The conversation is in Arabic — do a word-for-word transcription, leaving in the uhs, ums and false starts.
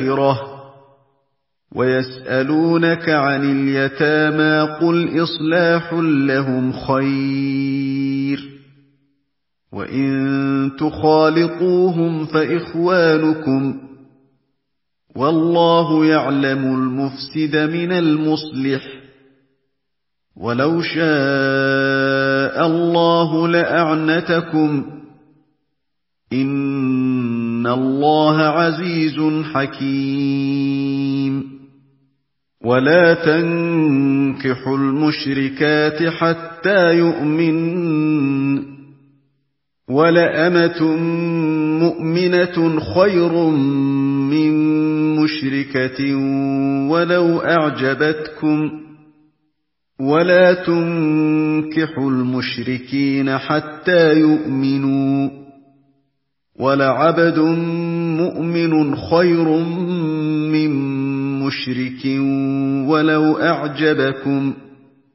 الْآخِرَةِ وَيَسْأَلُونَكَ عَنِ الْيَتَامَى قُلْ إِصْلَاحٌ لَّهُمْ خَيْرٌ وَإِن تُخَالِطُوهُمْ فَإِخْوَانُكُمْ وَاللَّهُ يَعْلَمُ الْمُفْسِدَ مِنَ الْمُصْلِحِ وَلَوْ شَاءَ اللَّهُ لَأَعْنَتَكُمْ إِنَّ اللَّهَ عَزِيزٌ حَكِيمٌ وَلَا تَنكِحُوا الْمُشْرِكَاتِ حَتَّىٰ يُؤْمِنَّ وَلَأَمَةٌ مُّؤْمِنَةٌ خَيْرٌ مِّن مُّشْرِكَةٍ وَلَوْ أَعْجَبَتْكُمْ ۗ وَلَا تُنكِحُوا الْمُشْرِكِينَ حَتَّىٰ يُؤْمِنُوا ۚ وَلَعَبْدٌ مُّؤْمِنٌ خَيْرٌ مِّن مُّشْرِكٍ وَلَوْ أَعْجَبَكُمْ ۗ